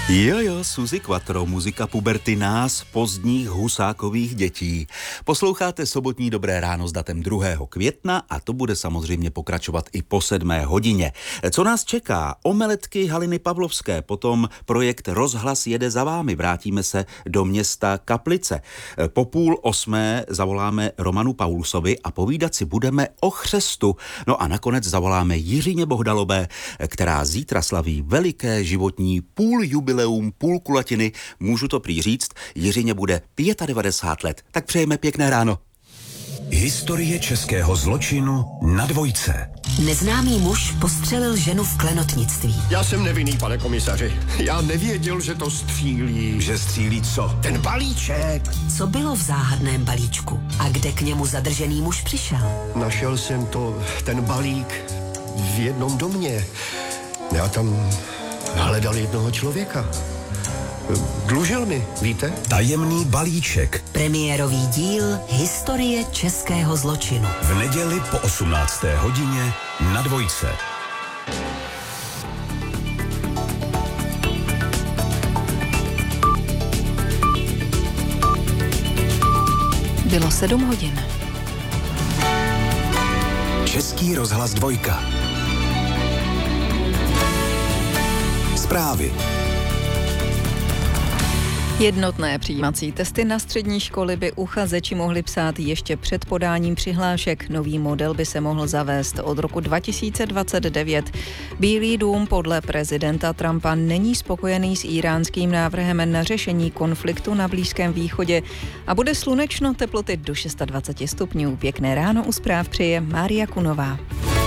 Jo, Suzy Quattro, muzika puberty nás, pozdních husákových dětí. Posloucháte sobotní Dobré ráno s datem 2. května a to bude samozřejmě pokračovat i po 7. hodině. Co nás čeká? Omeletky Haliny Pavlovské, potom projekt Rozhlas jede za vámi. Vrátíme se do města Kaplice. Po 7:30 zavoláme Romanu Paulusovi a povídat si budeme o chřestu. No a nakonec zavoláme Jiřině Bohdalové, která zítra slaví veliké životní půljubileum, půl kulatiny, můžu to prý říct, Jiřině bude 95 let. Tak přejeme pěkné ráno. Historie českého zločinu na Dvojce. Neznámý muž postřelil ženu v klenotnictví. Já jsem nevinný, pane komisaři. Já nevěděl, že to střílí. Že střílí co? Ten balíček. Co bylo v záhadném balíčku? A kde k němu zadržený muž přišel? Našel jsem ten balík v jednom domě. Já tam hledal jednoho člověka. Dlužil mi, víte? Tajemný balíček. Premiérový díl Historie českého zločinu. V neděli po 18. hodině na Dvojce. Bylo 7 hodin. Český rozhlas 2. Zprávy. Jednotné přijímací testy na střední školy by uchazeči mohli psát ještě před podáním přihlášek. Nový model by se mohl zavést od roku 2029. Bílý dům podle prezidenta Trumpa není spokojený s íránským návrhem na řešení konfliktu na Blízkém východě a bude slunečno, teploty do 26 stupňů. Pěkné ráno u zpráv přeje Mária Kunová.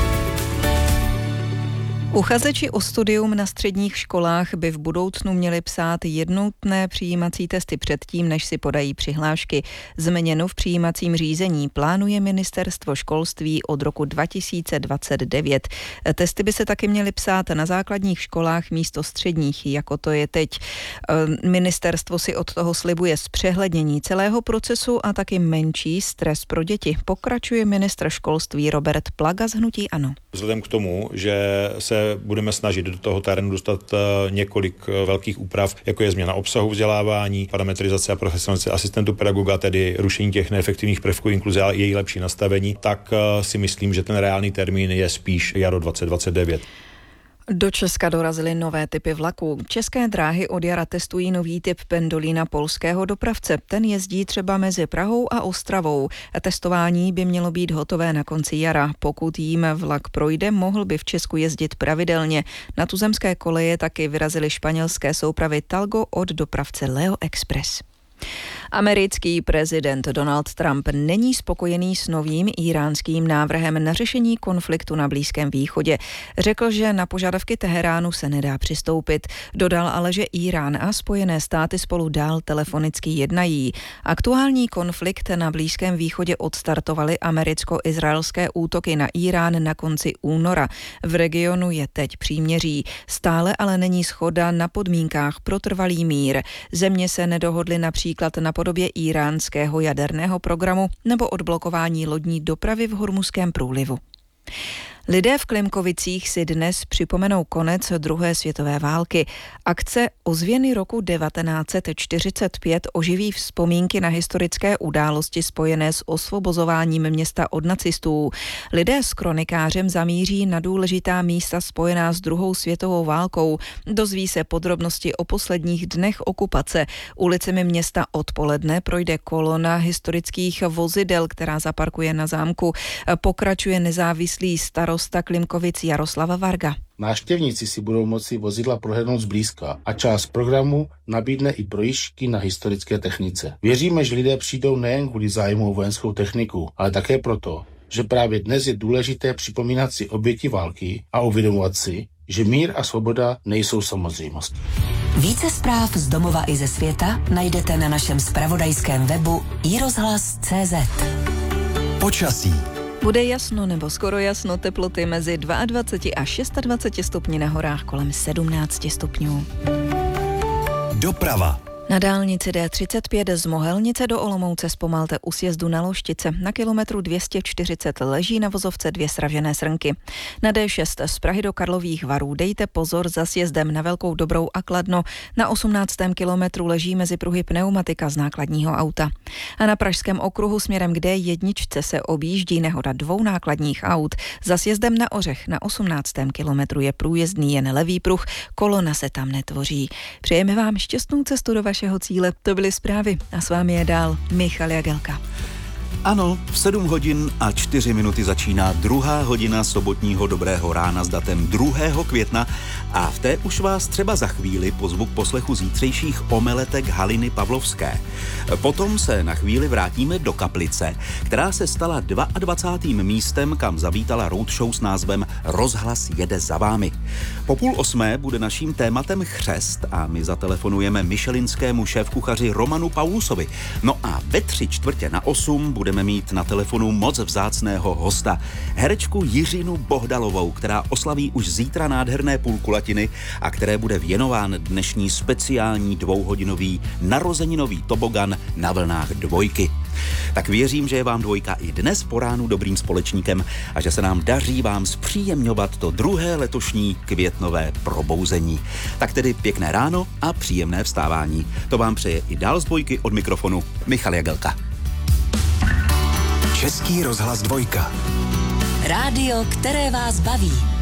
Uchazeči o studium na středních školách by v budoucnu měli psát jednotné přijímací testy předtím, než si podají přihlášky. Změnu v přijímacím řízení plánuje ministerstvo školství od roku 2029. Testy by se taky měly psát na základních školách místo středních, jako to je teď. Ministerstvo si od toho slibuje zpřehlednění celého procesu a taky menší stres pro děti. Pokračuje ministr školství Robert Plaga z hnutí ANO. Vzhledem k tomu, že se budeme snažit do toho terénu dostat několik velkých úprav, jako je změna obsahu vzdělávání, parametrizace a profesionalizace asistentů pedagoga, tedy rušení těch neefektivních prvků inkluze a její lepší nastavení, tak si myslím, že ten reálný termín je spíš jaro 2029. Do Česka dorazily nové typy vlaků. České dráhy od jara testují nový typ pendolína polského dopravce. Ten jezdí třeba mezi Prahou a Ostravou. Testování by mělo být hotové na konci jara. Pokud jím vlak projde, mohl by v Česku jezdit pravidelně. Na tuzemské koleje taky vyrazily španělské soupravy Talgo od dopravce Leo Express. Americký prezident Donald Trump není spokojený s novým íránským návrhem na řešení konfliktu na Blízkém východě. Řekl, že na požadavky Teheránu se nedá přistoupit. Dodal ale, že Írán a Spojené státy spolu dál telefonicky jednají. Aktuální konflikt na Blízkém východě odstartovaly americko-izraelské útoky na Írán na konci února. V regionu je teď příměří. Stále ale není shoda na podmínkách pro trvalý mír. Země se nedohodly například na podobě íránského jaderného programu nebo odblokování lodní dopravy v Hormuzském průlivu. Lidé v Klimkovicích si dnes připomenou konec druhé světové války. Akce Ozvěny roku 1945 oživí vzpomínky na historické události spojené s osvobozováním města od nacistů. Lidé s kronikářem zamíří na důležitá místa spojená s druhou světovou válkou. Dozví se podrobnosti o posledních dnech okupace. Ulicemi města odpoledne projde kolona historických vozidel, která zaparkuje na zámku. Pokračuje nezávislý starosta Klimkovic Jaroslava Varga. Návštěvníci si budou moci vozidla prohlédnout zblízka a část programu nabídne i projížďky na historické technice. Věříme, že lidé přijdou nejen kvůli zájmu o vojenskou techniku, ale také proto, že právě dnes je důležité připomínat si oběti války a uvědomovat si, že mír a svoboda nejsou samozřejmost. Více zpráv z domova i ze světa najdete na našem zpravodajském webu iRozhlas.cz. Počasí. Bude jasno nebo skoro jasno, teploty mezi 22 a 26 stupni, na horách kolem 17 stupňů. Doprava. Na dálnici D35 z Mohelnice do Olomouce zpomalte u sjezdu na Loštice. Na kilometru 240 leží na vozovce 2 sražené srnky. Na D6 z Prahy do Karlových Varů dejte pozor za sjezdem na Velkou Dobrou a Kladno. Na 18. kilometru leží mezi pruhy pneumatika z nákladního auta. A na Pražském okruhu směrem k D1 se objíždí nehoda 2 nákladních aut. Za sjezdem na Ořech na 18. kilometru je průjezdný jen levý pruh, kolona se tam netvoří. Přejeme vám šťastnou cestu do vašeho cíle. To byly zprávy a s vámi je dál Michal Jagelka. Ano, v 7 hodin a 4 minuty začíná 2. hodina sobotního dobrého rána s datem 2. května a v té už vás třeba za chvíli pozvu k poslechu zítřejších omeletek Haliny Pavlovské. Potom se na chvíli vrátíme do Kaplice, která se stala 22. místem, kam zavítala roadshow s názvem Rozhlas jede za vámi. Po 7:30 bude naším tématem chřest a my zatelefonujeme michelinskému šéfkuchaři Romanu Paulusovi. No a ve 7:45 budeme mít na telefonu moc vzácného hosta, herečku Jiřinu Bohdalovou, která oslaví už zítra nádherné půlkulatiny a které bude věnován dnešní speciální 2hodinový narozeninový tobogan na vlnách 2. Tak věřím, že je vám 2 i dnes po ránu dobrým společníkem a že se nám daří vám zpříjemňovat to 2. letošní květnové probouzení. Tak tedy pěkné ráno a příjemné vstávání. To vám přeje i dál z 2 od mikrofonu Michal Jagelka. Český rozhlas 2. Rádio, které vás baví.